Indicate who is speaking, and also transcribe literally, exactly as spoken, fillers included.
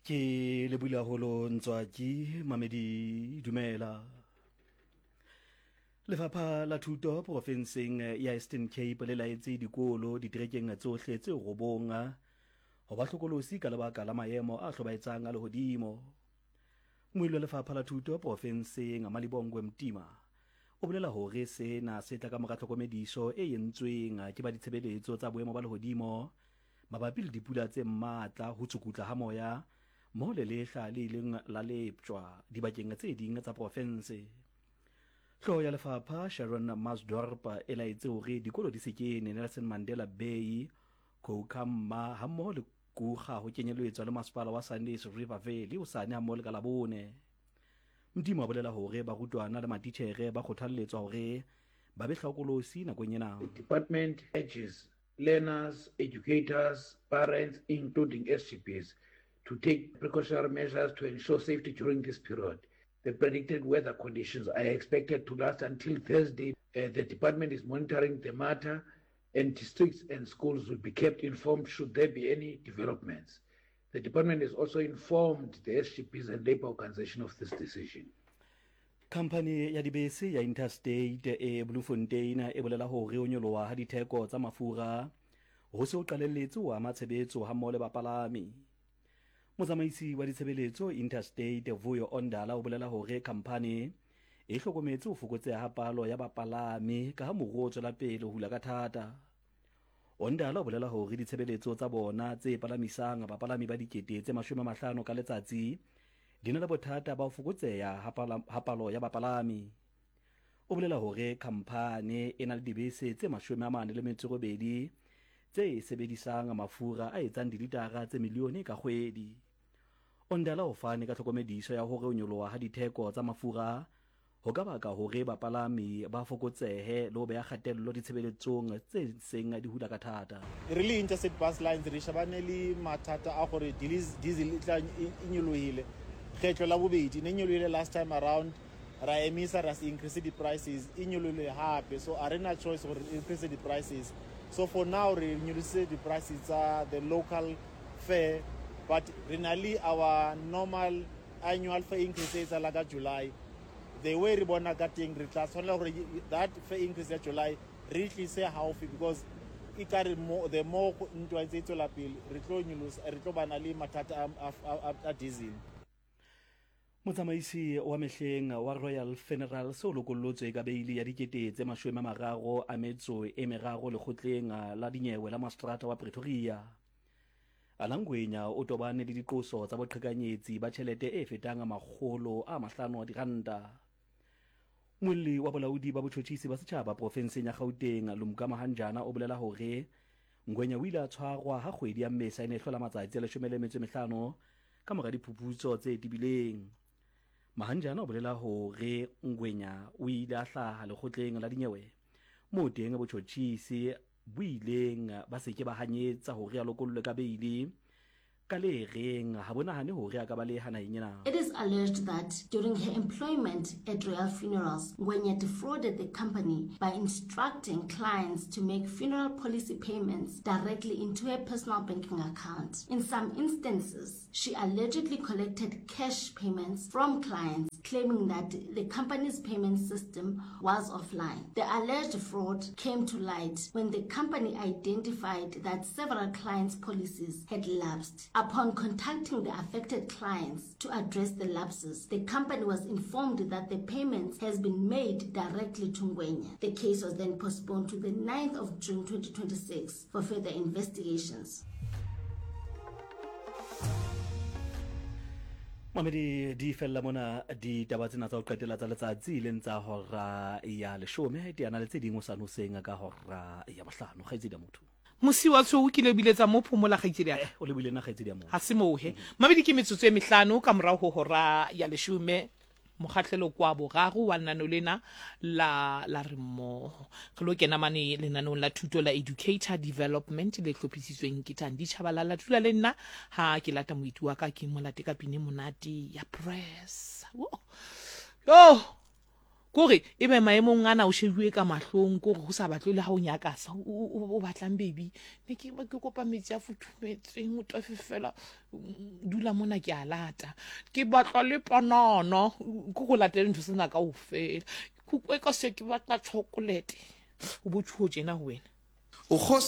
Speaker 1: Ke le bula holo Ntswaki Mamedi dumela. Lefapha la Thuto profenseng ya Eastern Cape le laetse dikolo diterekeng tsohle tse robonga ho ba hlokolosi ka lebaka la maemo a hlobaetsang a lehodimo. Moilo lefapha la Thuto profenseng Malibongwe Mtima o bolela hore sena se tla ka mora tlhokomediso e entsweng ke ba ditshebeletso tsa boemo ba lehodimo mabapi le dipula tse matla ho tsukutla ha moya mo le lehla le ileng la leptjwa dibakeng tse ding tsa profense. Hloho ya lefapha Sharon Masdorp e laetse hore dikolo di sekene Nelson Mandela Bay, Koukhamma hammoho le Gukga ho kenyelletswa le masepala wa Sundays River Valley o sane hammoho le ka Labone. Mdimo a bolela hore barutwana le matitjhere ba kgothalletswa hore ba be hlokolosi nakong ena.
Speaker 2: The department urges learners, educators, parents, including S G Ps, to take precautionary measures to ensure safety during this period. The predicted weather conditions are expected to last until Thursday. Uh, the department is monitoring the matter, and districts and schools will be kept informed should there be any developments. The department has also informed the S G Ps and labour organisation of this decision.
Speaker 1: Company ya dibese ya Interstate e Bloemfontein e bolela hore o nyoloha ha ditheko tsa mafura ho se o qalelletse ho ama tshebetso ha mmoho le bapalami. Motsamaisi wa ditshebeletso Interstate Vuyo Ondala o bolela hore company e hlokometse ho fokotseha ha palo ya bapalami ka ha moruo o tswela pele ho hula ka thata. Ondala o bolela hore ditshebeletso tsa bona tse palamisang bapalami ba dikete tse mashome a mahlano ka letsatsi di na le bothata ba ho fokotseha ha palo ya bapalami. O bolela hore company e na le dibese tse mashome a mane le metso e robedi tse sebedisang mafura a etsang dilitara tse milione ka kgwedi. Ondala o fane ka tlhokomediso ya hore o nyoloha ha ditheko tsa mafura ho ka baka hore bapalami ba fokotsehe le ho beha kgatello ditshebeletsong tse seng di hula ka thata.
Speaker 3: Really Interstate Bus Lines re shabane le mathata a gore diesel e tla inyolohile. Kgetlo la bobedi ne nyolohile last time around ra emisa ra increase the prices inyolohile hape, so arena choice gore increase the prices. So for now we nyolose the prices are the local fare, but renally our normal annual fare increases are like July. The way we want to get that fare increase in July really say how because it carry more the more into a to la bill retro nyolose retro banali matata a diesel.
Speaker 1: Motsamaisi wa mehleng wa Royal Funeral so lokollotswe ka beili ya dikete tse mashome a mararo a metso e meraro lekgotleng la dinyewe la Mastrata wa Pretoria. Alangwenya o tobane le diqoso tsa boqhekanyetsi ba tjhelete e fetang makgolo a mahlano a diranta. Molli wa bolaodi ba botjhotjhisi ba setjhaba profenseng ya Gauteng Lumka Mahanjana o bolela hore Ngwenya o ile a tshwarwa ha kgwedi ya Mmesa ene hlola matsatsi a leshome le metso e mehlano ka mora diphuputso tse tibileng. Mahanjana o bolela hore Ngwenya o ile a hlaha lekgotleng la dinyewe moo teng botjhotjhisi bo ileng ba seke ba hanyetsa hore a lokollwe ka beili ka le reng ha bonahane hore a ka ba le hana yena.
Speaker 4: It is alleged that during her employment at Royal Funerals, Ngwenya defrauded the company by instructing clients to make funeral policy payments directly into her personal banking account. In some instances, she allegedly collected cash payments from clients, claiming that the company's payment system was offline. The alleged fraud came to light when the company identified that several clients' policies had lapsed. Upon contacting the affected clients to address the lapses, the company was informed that the payments has been made directly to Ngwenya. The case was then postponed to the ninth of June twenty twenty-six for further investigations.
Speaker 1: Mamedi di fella mona di taba tsena tsa ho qetela tsa letsatsi le ntsa hora ya leshome di ana le tse ding o sa no senga ka hora ya bohlano ga itse di motho.
Speaker 5: Musi wa tso o kile biletsa mo phomola ga itse di a
Speaker 1: o le bile na ga itse di mo
Speaker 5: ha se mo he mabedi ke metsotso e mehlano ka morao ho hora ya leshome mokgahlelo kwa boraro wa nano lena la la remo re lo kena mane lenanong la thuto la educator development le tlhophisitsweng ke Thandi Chabalala tula le nna ha ke lata moiti wa ka ke molate ka pine monate ya press wo yo kore e be maemong ana o shebuwe ka mahlong kore go sa batle le ha o nyaka sa o batlang baby ne ke ke kopa metsi a futhumetseng o tofe fela dula mona ke a lata ke batla le panana go go latela ntho sena ka ofela go ka se ke batla chocolate o botsho jena wena